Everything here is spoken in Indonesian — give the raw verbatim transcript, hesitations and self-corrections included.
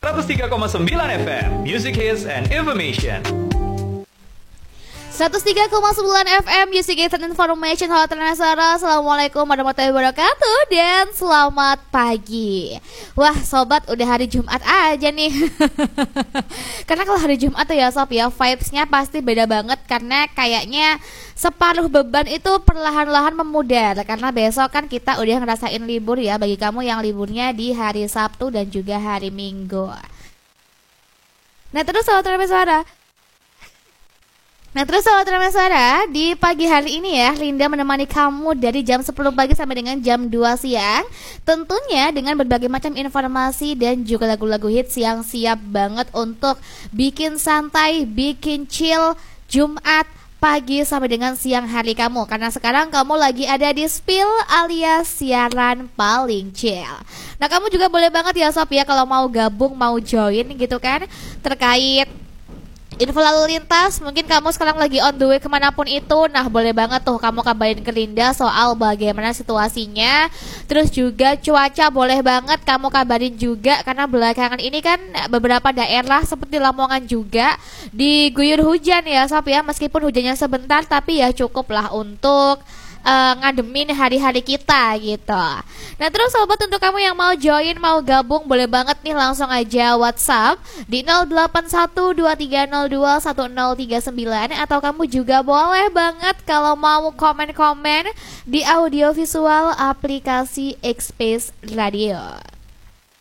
seratus tiga koma sembilan F M, Music Hits and Information. seratus tiga koma sembilan F M Music Hits and Information. Halo Transara, assalamualaikum warahmatullahi wabarakatuh dan selamat pagi. Wah sobat, udah hari Jumat aja nih. Karena kalau hari Jumat tuh ya sob ya, vibesnya pasti beda banget. Karena kayaknya separuh beban itu perlahan-lahan memudar. Karena besok kan kita udah ngerasain libur ya, bagi kamu yang liburnya di hari Sabtu dan juga hari Minggu. Nah terus sobat Transara, Nah terus sahabat Ramaswara, di pagi hari ini ya Linda menemani kamu dari jam sepuluh pagi sampai dengan jam dua siang. Tentunya dengan berbagai macam informasi dan juga lagu-lagu hits yang siap banget untuk bikin santai, bikin chill Jumat pagi sampai dengan siang hari kamu. Karena sekarang kamu lagi ada di Spill alias siaran paling chill. Nah kamu juga boleh banget ya sob ya kalau mau gabung, mau join gitu kan, terkait info lalu lintas. Mungkin kamu sekarang lagi on the way kemanapun itu. Nah boleh banget tuh kamu kabarin ke Linda soal bagaimana situasinya. Terus juga cuaca boleh banget kamu kabarin juga. Karena belakangan ini kan beberapa daerah seperti Lamongan juga diguyur hujan ya sob ya. Meskipun hujannya sebentar tapi ya cukup lah untuk Uh, ngademin hari-hari kita gitu. Nah terus sobat, untuk kamu yang mau join, mau gabung, boleh banget nih langsung aja WhatsApp di nol delapan satu dua tiga nol dua satu nol tiga sembilan. Atau kamu juga boleh banget kalau mau komen-komen di audio visual aplikasi X-Space Radio.